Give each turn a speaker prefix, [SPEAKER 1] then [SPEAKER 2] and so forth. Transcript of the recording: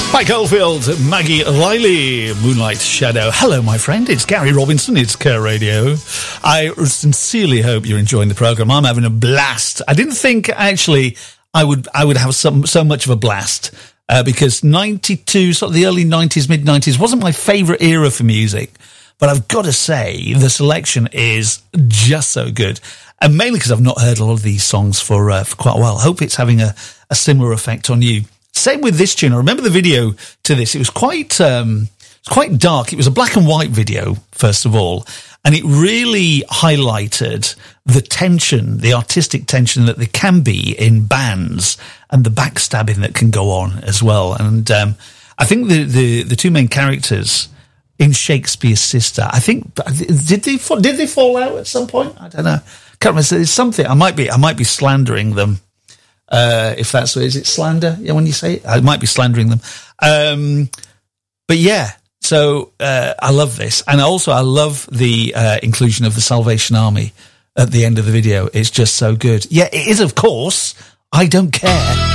[SPEAKER 1] Mike Oldfield, Maggie Riley, Moonlight Shadow. Hello, my friend. It's Gary Robinson. It's Care Radio. I sincerely hope you're enjoying the program. I'm having a blast. I didn't think actually I would have so much of a blast because 92, sort of the early 90s, mid 90s, wasn't my favourite era for music. But I've got to say the selection is just so good, and mainly because I've not heard a lot of these songs for quite a while. Hope it's having a similar effect on you. Same with this tune. I remember the video to this. It was quite dark. It was a black and white video, first of all, and it really highlighted the tension, the artistic tension that there can be in bands and the backstabbing that can go on as well. And I think the two main characters in Shakespeare's Sister, I think, did they fall out at some point? I don't know. Can't remember. There's something. I might be slandering them. If that's what, is it slander? Yeah, when you say it, I might be slandering them. But yeah, so I love this, and also I love the inclusion of the Salvation Army at the end of the video. It's just so good. Yeah, it is, of course. I Don't Care.